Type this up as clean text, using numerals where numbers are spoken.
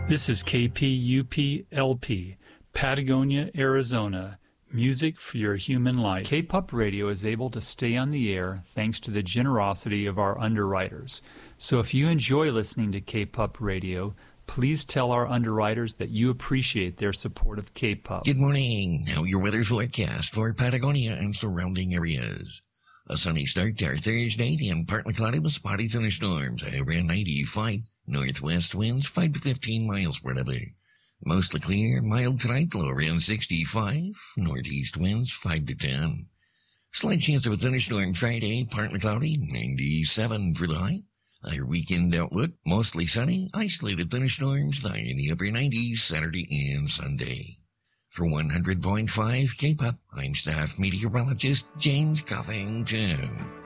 This is KPUP-LP, Patagonia, Arizona. Music for your human life. K-Pup Radio is able to stay on the air thanks to the generosity of our underwriters. So if you enjoy listening to K-Pup Radio, please tell our underwriters that you appreciate their support of K-Pup. Good morning. Now your weather forecast for Patagonia and surrounding areas. A sunny start to our Thursday and partly cloudy with spotty thunderstorms. Around 95. Northwest winds 5 to 15 miles per hour. Mostly clear, mild tonight, low around 65. Northeast winds 5 to 10. Slight chance of a thunderstorm Friday, partly cloudy, 97 for the high. Our weekend outlook, mostly sunny, isolated thunderstorms, high in the upper 90s Saturday and Sunday. For 100.5 K-Pup, I'm staff meteorologist James Covington.